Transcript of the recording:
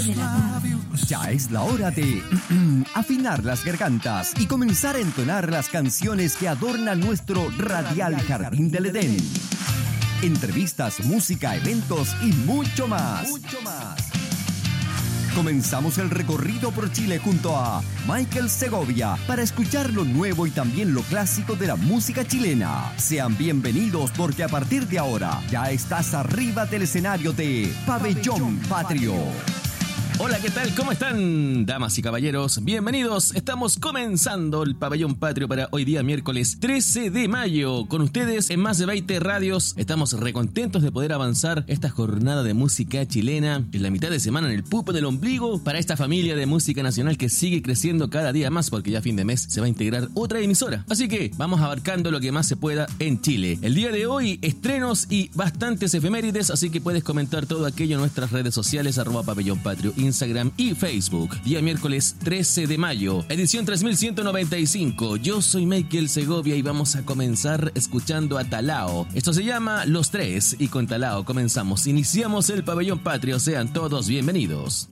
Ya es la hora de afinar las gargantas y comenzar a entonar las canciones que adornan nuestro radial Jardín del Edén. Entrevistas, música, eventos y mucho más. Comenzamos el recorrido por Chile junto a Michael Segovia para escuchar lo nuevo y también lo clásico de la música chilena. Sean bienvenidos porque a partir de ahora ya estás arriba del escenario de Pabellón Patrio. Hola, ¿qué tal? ¿Cómo están, damas y caballeros? Bienvenidos. Estamos comenzando el Pabellón Patrio para hoy día, miércoles 13 de mayo. Con ustedes en más de 20 radios. Estamos recontentos de poder avanzar esta jornada de música chilena en la mitad de semana en el pupo del ombligo para esta familia de música nacional que sigue creciendo cada día más porque ya a fin de mes se va a integrar otra emisora. Así que vamos abarcando lo que más se pueda en Chile. El día de hoy, estrenos y bastantes efemérides, así que puedes comentar todo aquello en nuestras redes sociales, @Pabellón Patrio, Instagram y Facebook. Día miércoles 13 de mayo, edición 3195. Yo soy Michael Segovia y vamos a comenzar escuchando a Talao. Esto se llama Los Tres y con Talao comenzamos. Iniciamos el Pabellón Patrio. Sean todos bienvenidos.